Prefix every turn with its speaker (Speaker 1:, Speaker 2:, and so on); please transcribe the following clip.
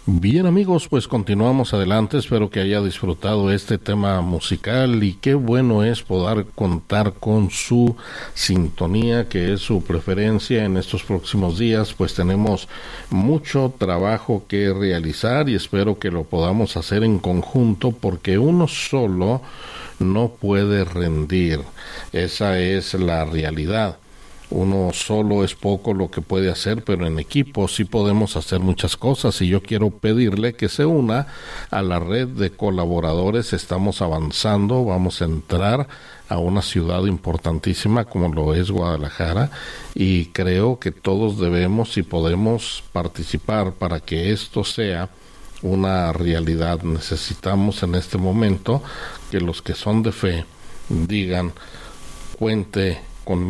Speaker 1: Bien amigos, pues continuamos adelante, espero que haya disfrutado este tema musical y qué bueno es poder contar con su sintonía, que es su preferencia en estos próximos días, pues tenemos mucho trabajo que realizar y espero que lo podamos hacer en conjunto porque uno solo no puede rendir, esa es la realidad. Uno solo es poco lo que puede hacer, pero en equipo sí podemos hacer muchas cosas y yo quiero pedirle que se una a la red de colaboradores. Estamos avanzando, vamos a entrar a una ciudad importantísima como lo es Guadalajara y creo que todos debemos y podemos participar para que esto sea una realidad. Necesitamos en este momento que los que son de fe digan: cuente